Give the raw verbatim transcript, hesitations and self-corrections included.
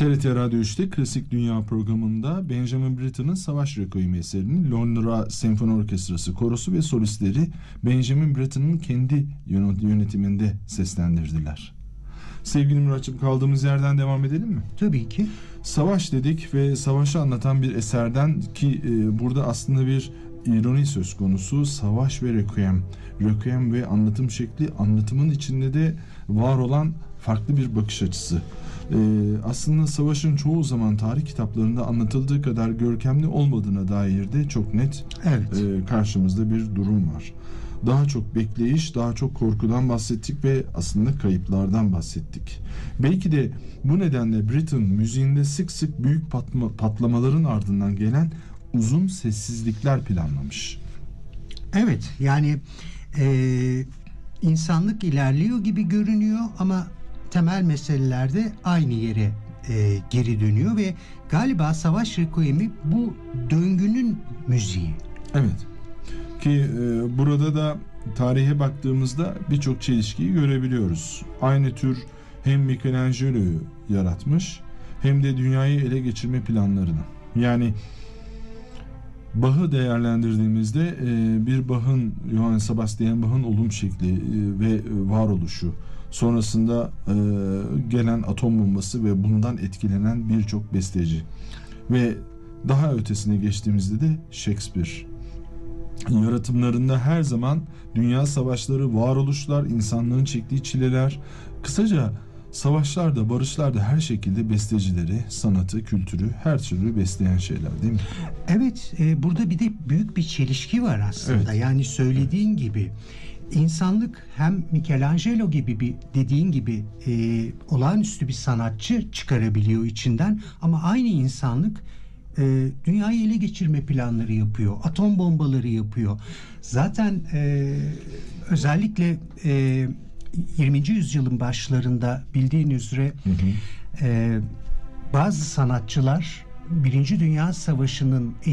T R T Radyo üçte Klasik Dünya programında Benjamin Britten'ın Savaş Requiem eserini Londra Senfoni Orkestrası korosu ve solistleri Benjamin Britten'ın kendi yönetiminde seslendirdiler. Sevgili Muratçım, kaldığımız yerden devam edelim mi? Tabii ki. Savaş dedik ve savaşı anlatan bir eserden ki e, burada aslında bir ironi söz konusu. Savaş ve Requiem. Requiem ve anlatım şekli, anlatımın içinde de var olan farklı bir bakış açısı. Ee, aslında savaşın çoğu zaman tarih kitaplarında anlatıldığı kadar görkemli olmadığına dair de çok net evet. e, karşımızda bir durum var. Daha çok bekleyiş, daha çok korkudan bahsettik ve aslında kayıplardan bahsettik. Belki de bu nedenle Britten müziğinde sık sık büyük patma, patlamaların ardından gelen uzun sessizlikler planlamış. Evet, yani e, insanlık ilerliyor gibi görünüyor ama temel meselelerde aynı yere e, geri dönüyor ve galiba Savaş Requiem'i bu döngünün müziği. Evet. Ki e, burada da tarihe baktığımızda birçok çelişkiyi görebiliyoruz. Aynı tür hem Michelangelo'yu yaratmış hem de dünyayı ele geçirme planlarını. Yani Bach'ı değerlendirdiğimizde e, bir Bach'ın, Johann Sebastian Bach'ın olum şekli e, ve varoluşu, sonrasında e, gelen atom bombası ve bundan etkilenen birçok besteci ve daha ötesine geçtiğimizde de Shakespeare. Yaratımlarında her zaman dünya savaşları, varoluşlar, insanlığın çektiği çileler, kısaca savaşlarda, barışlarda her şekilde bestecileri, sanatı, kültürü, her türlü besleyen şeyler, değil mi? Evet, e, burada bir de büyük bir çelişki var aslında. Evet. Yani söylediğin evet. gibi insanlık hem Michelangelo gibi bir dediğin gibi e, olağanüstü bir sanatçı çıkarabiliyor içinden ama aynı insanlık e, dünyayı ele geçirme planları yapıyor, atom bombaları yapıyor. Zaten e, özellikle e, yirminci yüzyılın başlarında bildiğin üzere hı hı. E, bazı sanatçılar Birinci Dünya Savaşı'nın